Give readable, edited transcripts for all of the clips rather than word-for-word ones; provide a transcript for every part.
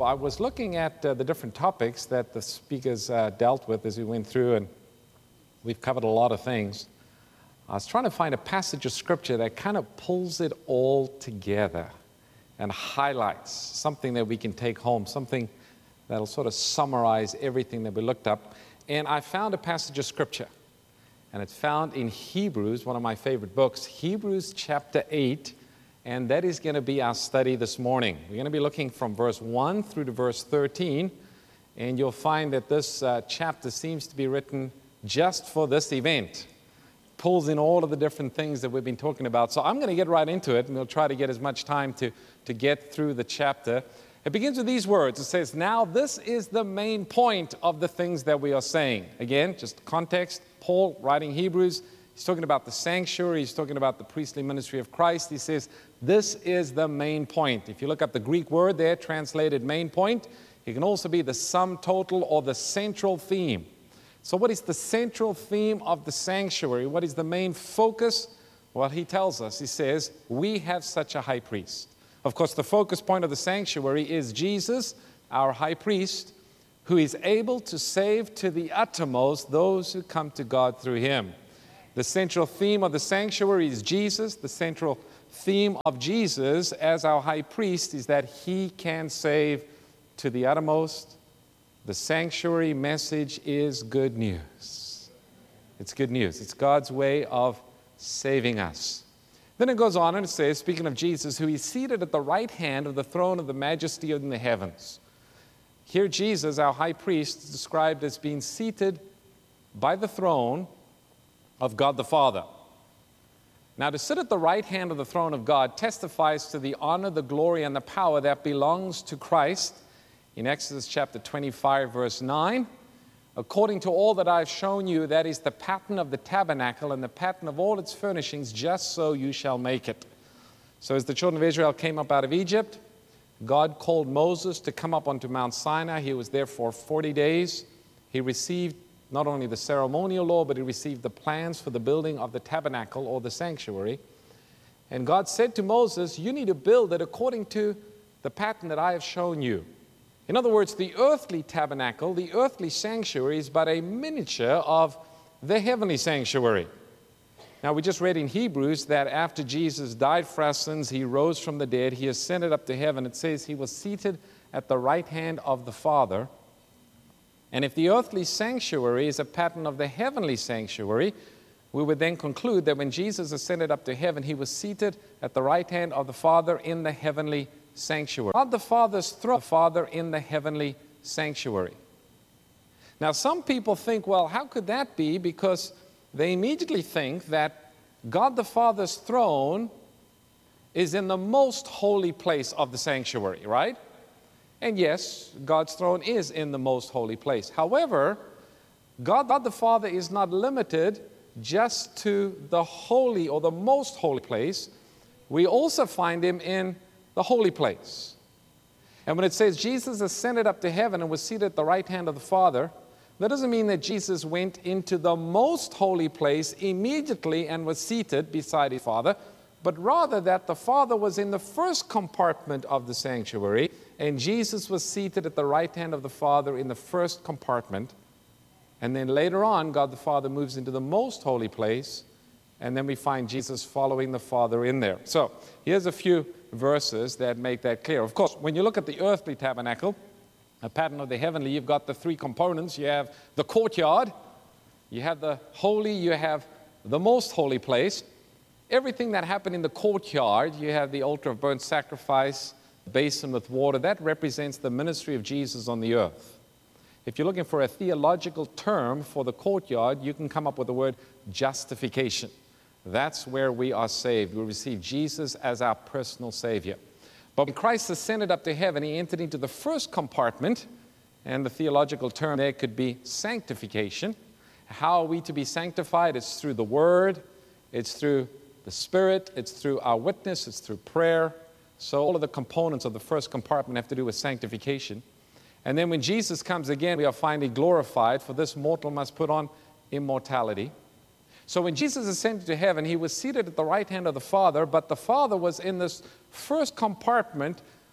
I was looking at the different topics that the speakers dealt with as we went through, and we've covered a lot of things. I was trying to find a passage of Scripture that kind of pulls it all together and highlights something that we can take home, something that'll sort of summarize everything that we looked up. And I found a passage of Scripture, and it's found in Hebrews, one of my favorite books, Hebrews chapter 8, and that is going to be our study this morning. We're going to be looking from verse 1 through to verse 13, and you'll find that this chapter seems to be written just for this event. Pulls in all of the different things that we've been talking about. So I'm going to get right into it, and we'll try to get as much time to get through the chapter. It begins with these words. It says, "Now this is the main point of the things that we are saying." Again, just context. Paul, writing Hebrews, he's talking about the sanctuary. He's talking about the priestly ministry of Christ. He says, this is the main point. If you look up the Greek word there, translated main point, it can also be the sum total or the central theme. So what is the central theme of the sanctuary? What is the main focus? Well, he tells us, he says, we have such a high priest. Of course, the focus point of the sanctuary is Jesus, our high priest, who is able to save to the uttermost those who come to God through him. The central theme of the sanctuary is Jesus. The central theme of Jesus as our high priest is that he can save to the uttermost. The sanctuary message is good news. It's good news. It's God's way of saving us. Then it goes on and it says, speaking of Jesus, who is seated at the right hand of the throne of the majesty in the heavens. Here Jesus, our high priest, is described as being seated by the throne of God the Father. Now, to sit at the right hand of the throne of God testifies to the honor, the glory, and the power that belongs to Christ. In Exodus chapter 25, verse 9, according to all that I've shown you, that is the pattern of the tabernacle and the pattern of all its furnishings, just so you shall make it. So as the children of Israel came up out of Egypt, God called Moses to come up onto Mount Sinai. He was there for 40 days. He received not only the ceremonial law, but he received the plans for the building of the tabernacle or the sanctuary. And God said to Moses, you need to build it according to the pattern that I have shown you. In other words, the earthly tabernacle, the earthly sanctuary is but a miniature of the heavenly sanctuary. Now, we just read in Hebrews that after Jesus died for our sins, he rose from the dead, he ascended up to heaven. It says he was seated at the right hand of the Father. And if the earthly sanctuary is a pattern of the heavenly sanctuary, we would then conclude that when Jesus ascended up to heaven, he was seated at the right hand of the Father in the heavenly sanctuary. God the Father's throne, the Father in the heavenly sanctuary. Now, some people think, well, how could that be? Because they immediately think that God the Father's throne is in the most holy place of the sanctuary, right? And yes, God's throne is in the most holy place. However, God the Father is not limited just to the holy or the most holy place. We also find him in the holy place. And when it says Jesus ascended up to heaven and was seated at the right hand of the Father, that doesn't mean that Jesus went into the most holy place immediately and was seated beside his Father, but rather that the Father was in the first compartment of the sanctuary, and Jesus was seated at the right hand of the Father in the first compartment. And then later on, God the Father moves into the most holy place, and then we find Jesus following the Father in there. So here's a few verses that make that clear. Of course, when you look at the earthly tabernacle, a pattern of the heavenly, you've got the three components. You have the courtyard, you have the holy, you have the most holy place. Everything that happened in the courtyard, you have the altar of burnt sacrifice, basin with water, that represents the ministry of Jesus on the earth. If you're looking for a theological term for the courtyard, you can come up with the word justification. That's where we are saved. We receive Jesus as our personal Savior. But when Christ ascended up to heaven, he entered into the first compartment, and the theological term there could be sanctification. How are we to be sanctified? It's through the Word, it's through the Spirit, it's through our witness, it's through prayer. So all of the components of the first compartment have to do with sanctification. And then when Jesus comes again, we are finally glorified, for this mortal must put on immortality. So when Jesus ascended to heaven, he was seated at the right hand of the Father, but the Father was in this first compartment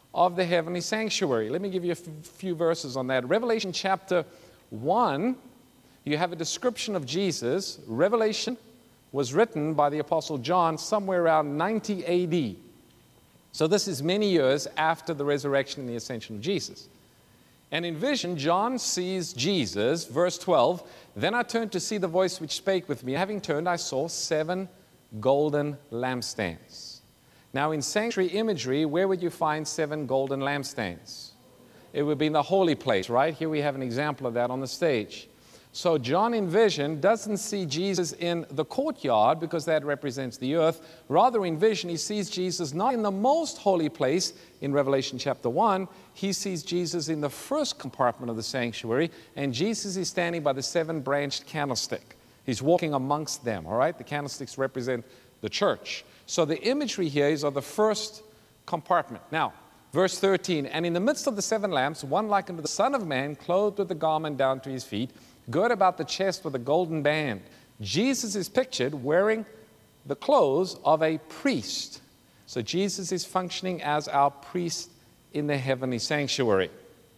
of the heavenly sanctuary. Let me give you a few verses on that. Revelation chapter 1, you have a description of Jesus. Revelation was written by the Apostle John somewhere around 90 AD. So this is many years after the resurrection and the ascension of Jesus. And in vision, John sees Jesus, verse 12, "Then I turned to see the voice which spake with me. Having turned, I saw 7 golden lampstands." Now in sanctuary imagery, where would you find 7 golden lampstands? It would be in the holy place, right? Here we have an example of that on the stage. So John in vision doesn't see Jesus in the courtyard because that represents the earth. Rather in vision he sees Jesus not in the most holy place in Revelation chapter 1. He sees Jesus in the first compartment of the sanctuary, and Jesus is standing by the 7-branched candlestick. He's walking amongst them, all right? The candlesticks represent the church. So the imagery here is of the first compartment. Now, verse 13, "And in the midst of the 7 lamps, one like unto the Son of Man, clothed with a garment down to his feet, girt about the chest with a golden band." Jesus is pictured wearing the clothes of a priest. So Jesus is functioning as our priest in the heavenly sanctuary.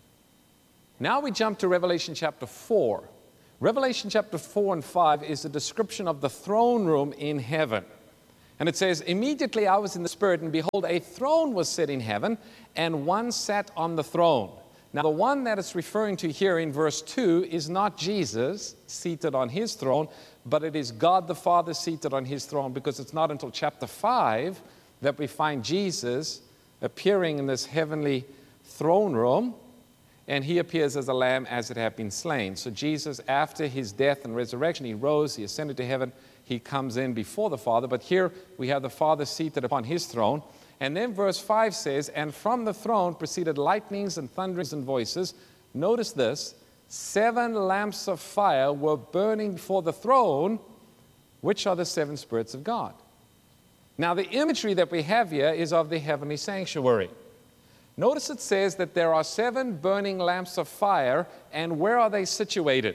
Now we jump to Revelation chapter 4. Revelation chapter 4 and 5 is a description of the throne room in heaven. And it says, "Immediately I was in the Spirit, and behold, a throne was set in heaven, and one sat on the throne." Now, the one that it's referring to here in verse 2 is not Jesus seated on his throne, but it is God the Father seated on his throne, because it's not until chapter 5 that we find Jesus appearing in this heavenly throne room, and he appears as a lamb as it had been slain. So Jesus, after his death and resurrection, he rose, he ascended to heaven, he comes in before the Father, but here we have the Father seated upon his throne. And then verse 5 says, "And from the throne proceeded lightnings and thunderings and voices." Notice this, 7 lamps of fire were burning before the throne, which are the 7 spirits of God. Now the imagery that we have here is of the heavenly sanctuary. Notice it says that there are 7 burning lamps of fire, and where are they situated?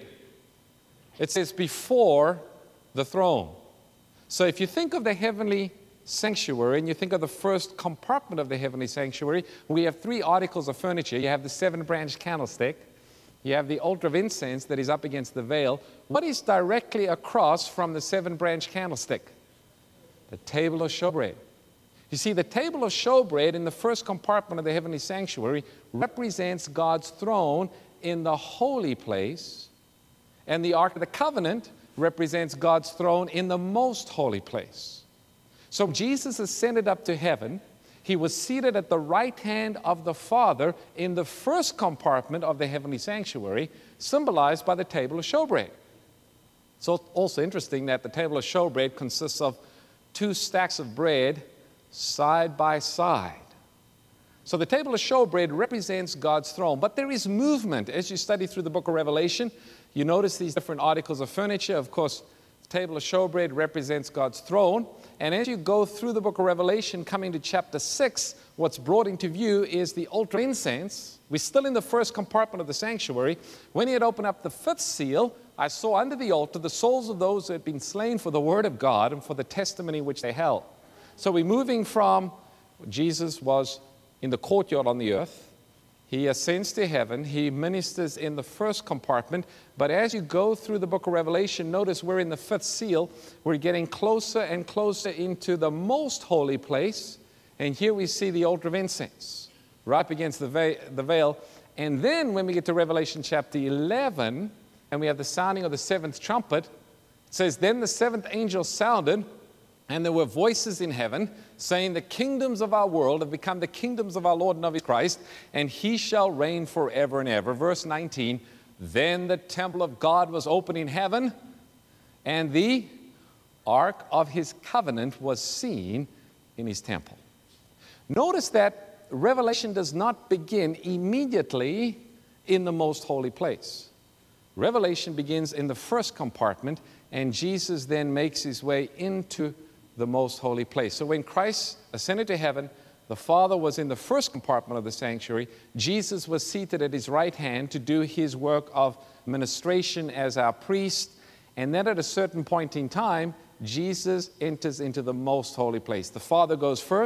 It says before the throne. So if you think of the heavenly sanctuary and you think of the first compartment of the heavenly sanctuary, we have 3 articles of furniture. You have the 7-branched candlestick, you have the altar of incense that is up against the veil. What is directly across from the 7-branched candlestick? The table of showbread. You see, the table of showbread in the first compartment of the heavenly sanctuary represents God's throne in the holy place, and the Ark of the Covenant represents God's throne in the most holy place. So Jesus ascended up to heaven. He was seated at the right hand of the Father in the first compartment of the heavenly sanctuary, symbolized by the table of showbread. It's also interesting that the table of showbread consists of 2 stacks of bread side by side. So the table of showbread represents God's throne, but there is movement. As you study through the book of Revelation, you notice these different articles of furniture. Of course, the table of showbread represents God's throne. And as you go through the book of Revelation, coming to chapter 6, what's brought into view is the altar of incense. We're still in the first compartment of the sanctuary. When he had opened up the 5th seal, I saw under the altar the souls of those who had been slain for the word of God and for the testimony which they held. So we're moving from Jesus was in the courtyard on the earth. He ascends to heaven. He ministers in the first compartment. But as you go through the book of Revelation, notice we're in the 5th seal. We're getting closer and closer into the most holy place. And here we see the altar of incense right up against the veil. And then when we get to Revelation chapter 11, and we have the sounding of the 7th trumpet, it says, "Then the 7th angel sounded, and there were voices in heaven saying, the kingdoms of our world have become the kingdoms of our Lord and of his Christ, and he shall reign forever and ever." Verse 19, "Then the temple of God was opened in heaven, and the ark of his covenant was seen in his temple." Notice that Revelation does not begin immediately in the most holy place. Revelation begins in the first compartment, and Jesus then makes his way into the most holy place. So when Christ ascended to heaven, the Father was in the first compartment of the sanctuary. Jesus was seated at his right hand to do his work of ministration as our priest. And then at a certain point in time, Jesus enters into the most holy place. The Father goes first,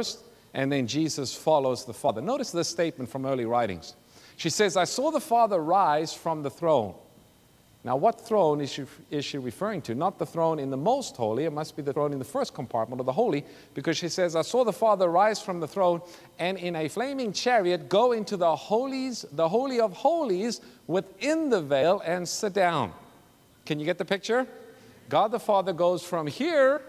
and then Jesus follows the Father. Notice this statement from early writings. She says, I saw the Father rise from the throne. Now, what throne is she referring to? Not the throne in the most holy. It must be the throne in the first compartment of the holy, because she says, I saw the Father rise from the throne and in a flaming chariot go into the holies, the holy of holies within the veil and sit down. Can you get the picture? God the Father goes from here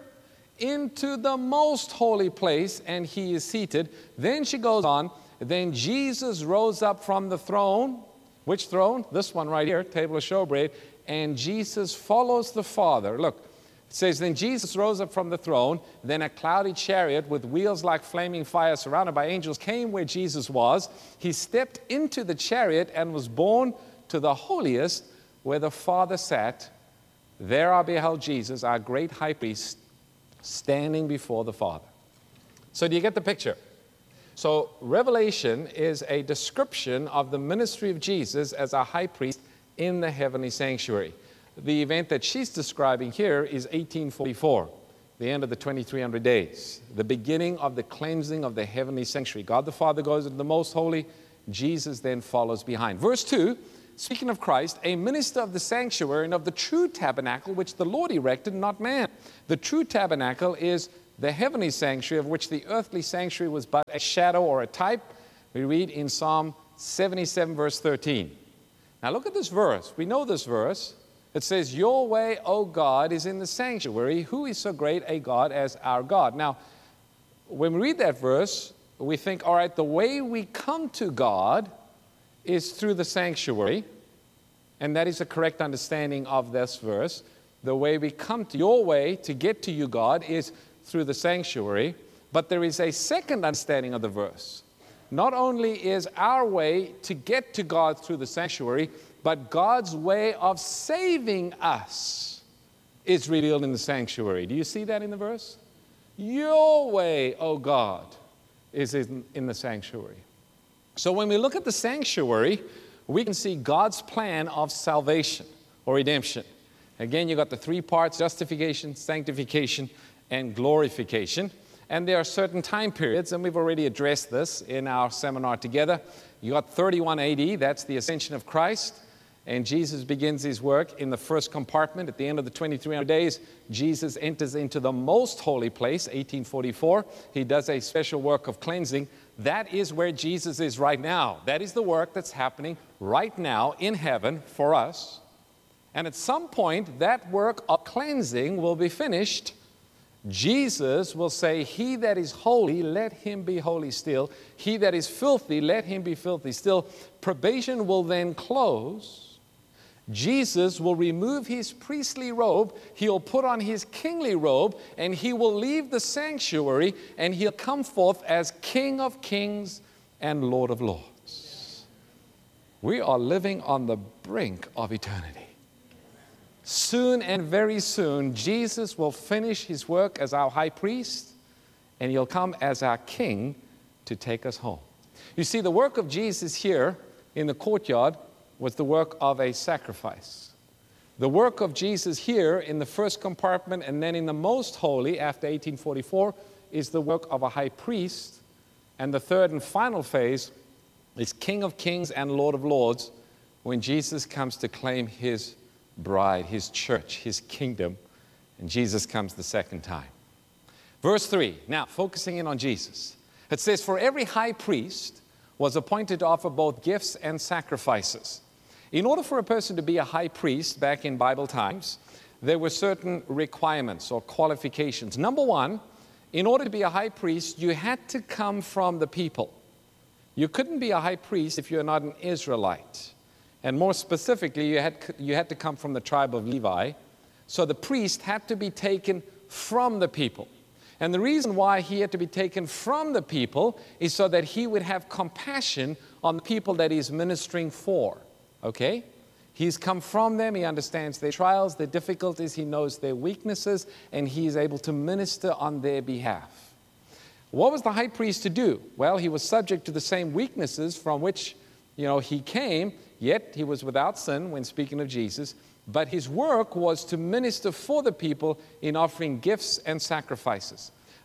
into the most holy place and he is seated. Then she goes on, then Jesus rose up from the throne. Which throne? This one right here, table of showbread. And Jesus follows the Father. Look, it says, then Jesus rose up from the throne. Then a cloudy chariot with wheels like flaming fire surrounded by angels came where Jesus was. He stepped into the chariot and was borne to the holiest where the Father sat. There I beheld Jesus, our great high priest, standing before the Father. So do you get the picture? So Revelation is a description of the ministry of Jesus as a high priest in the heavenly sanctuary. The event that she's describing here is 1844, the end of the 2300 days, the beginning of the cleansing of the heavenly sanctuary. God the Father goes into the most holy. Jesus then follows behind. Verse 2, speaking of Christ, a minister of the sanctuary and of the true tabernacle which the Lord erected, not man. The true tabernacle is the heavenly sanctuary, of which the earthly sanctuary was but a shadow or a type. We read in Psalm 77, verse 13. Now look at this verse. We know this verse. It says, your way, O God, is in the sanctuary. Who is so great a God as our God? Now, when we read that verse, we think, all right, the way we come to God is through the sanctuary. And that is a correct understanding of this verse. The way we come to your way to get to you, God, is through the sanctuary. But there is a second understanding of the verse. Not only is our way to get to God through the sanctuary, but God's way of saving us is revealed in the sanctuary. Do you see that in the verse? Your way, O God, is in the sanctuary. So when we look at the sanctuary, we can see God's plan of salvation or redemption. Again, you've got the three parts: justification, sanctification, and glorification. And there are certain time periods, and we've already addressed this in our seminar together. You got 31 AD, that's the ascension of Christ, and Jesus begins his work in the first compartment. At the end of the 2300 days, Jesus enters into the most holy place, 1844. He does a special work of cleansing. That is where Jesus is right now. That is the work that's happening right now in heaven for us. And at some point, that work of cleansing will be finished. Jesus will say, he that is holy, let him be holy still. He that is filthy, let him be filthy still. Probation will then close. Jesus will remove his priestly robe. He'll put on his kingly robe, and he will leave the sanctuary, and he'll come forth as King of kings and Lord of lords. We are living on the brink of eternity. Soon and very soon, Jesus will finish his work as our high priest, and he'll come as our king to take us home. You see, the work of Jesus here in the courtyard was the work of a sacrifice. The work of Jesus here in the first compartment and then in the most holy after 1844 is the work of a high priest. And the third and final phase is King of kings and Lord of lords, when Jesus comes to claim his bride, his church, his kingdom, and Jesus comes the second time. Verse 3, now focusing in on Jesus. It says, for every high priest was appointed to offer both gifts and sacrifices. In order for a person to be a high priest back in Bible times, there were certain requirements or qualifications. Number one, in order to be a high priest, you had to come from the people. You couldn't be a high priest if you're not an Israelite. And more specifically, you had to come from the tribe of Levi. So the priest had to be taken from the people. And the reason why he had to be taken from the people is so that he would have compassion on the people that he's ministering for. Okay? He's come from them, he understands their trials, their difficulties, he knows their weaknesses, and he is able to minister on their behalf. What was the high priest to do? Well, he was subject to the same weaknesses from which, he came, yet he was without sin when speaking of Jesus. But his work was to minister for the people in offering gifts and sacrifices.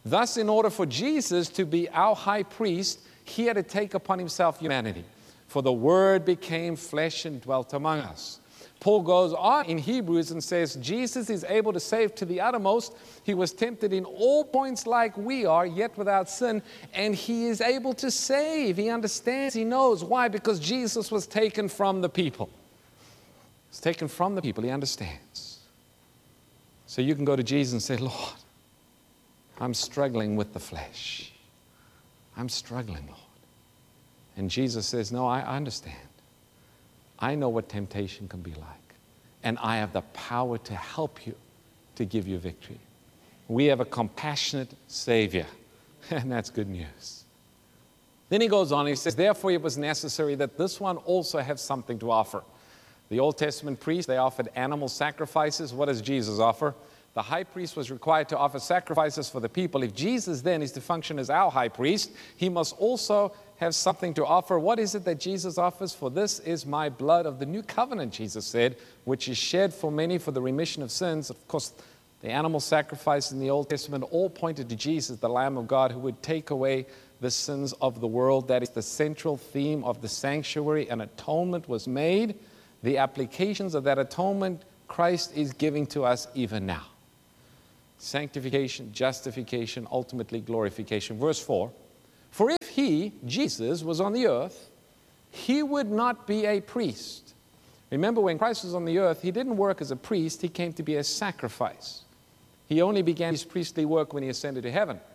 Thus, in order for Jesus to be our high priest, he had to take upon himself humanity. For the Word became flesh and dwelt among us. Paul goes on in Hebrews and says, Jesus is able to save to the uttermost. He was tempted in all points like we are, yet without sin. And he is able to save. He understands, he knows. Why? Because Jesus was taken from the people. He's taken from the people. He understands. So you can go to Jesus and say, Lord, I'm struggling with the flesh. I'm struggling, Lord. And Jesus says, no, I understand. I know what temptation can be like. And I have the power to help you, to give you victory. We have a compassionate Savior. And that's good news. Then he goes on, he says, therefore it was necessary that this one also have something to offer. The Old Testament priests, they offered animal sacrifices. What does Jesus offer? The high priest was required to offer sacrifices for the people. If Jesus then is to function as our high priest, he must also have something to offer. What is it that Jesus offers? For this is my blood of the new covenant, Jesus said, which is shed for many for the remission of sins. Of course, the animal sacrifices in the Old Testament all pointed to Jesus, the Lamb of God, who would take away the sins of the world. That is the central theme of the sanctuary. An atonement was made. The applications of that atonement, Christ is giving to us even now. Sanctification, justification, ultimately glorification. Verse 4, for if he, Jesus, was on the earth, he would not be a priest. Remember, when Christ was on the earth, he didn't work as a priest, he came to be a sacrifice. He only began his priestly work when he ascended to heaven.